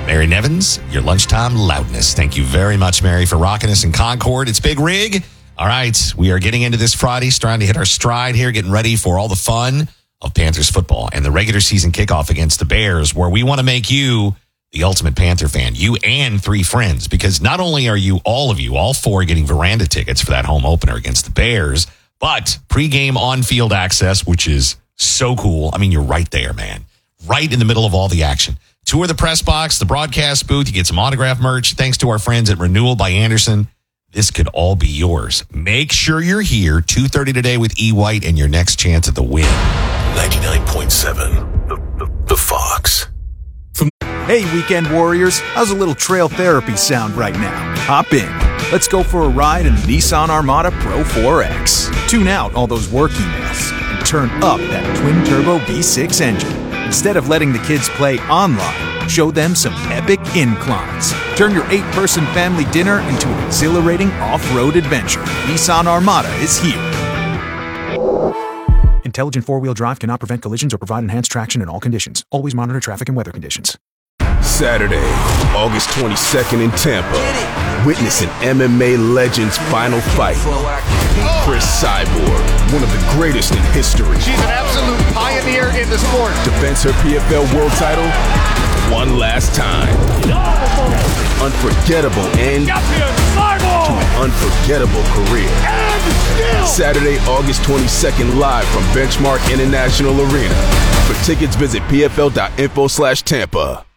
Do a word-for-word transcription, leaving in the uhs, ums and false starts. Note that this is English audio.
Mary Nevins, your lunchtime loudness. Thank you very much, Mary, for rocking us in Concord. It's Big Rig. All right, we are getting into this Friday, starting to hit our stride here, getting ready for all the fun of Panthers football and the regular season kickoff against the Bears, where we want to make you the ultimate Panther fan, you and three friends, because not only are you, all of you, all four, getting veranda tickets for that home opener against the Bears, but pregame on-field access, which is so cool. I mean, you're right there, man. Right in the middle of all the action. Tour the press box, the broadcast booth. You get some autograph merch. Thanks to our friends at Renewal by Anderson. This could all be yours. Make sure you're here two thirty today with E. White and your next chance at the win. ninety-nine point seven, the, the, the Fox. Hey, weekend warriors, how's a little trail therapy sound right now? Hop in. Let's go for a ride in the Nissan Armada Pro four X. Tune out all those work emails and turn up that twin-turbo V six engine. Instead of letting the kids play online, show them some epic inclines. Turn your eight-person family dinner into an exhilarating off-road adventure. Nissan Armada is here. Intelligent four-wheel drive cannot prevent collisions or provide enhanced traction in all conditions. Always monitor traffic and weather conditions. Saturday, August twenty-second in Tampa. Witness an M M A legend's final fight. Chris Cyborg, one of the greatest in history. She's an absolute pioneer in the sport. Defends her P F L world title one last time. Unforgettable end to an unforgettable career. Saturday, August twenty-second, live from Benchmark International Arena. For tickets, visit pfl.info slash Tampa.